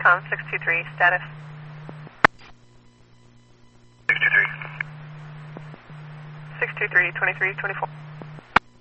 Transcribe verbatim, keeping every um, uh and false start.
com six two three, status. six two three. six two three, twenty-three twenty-four.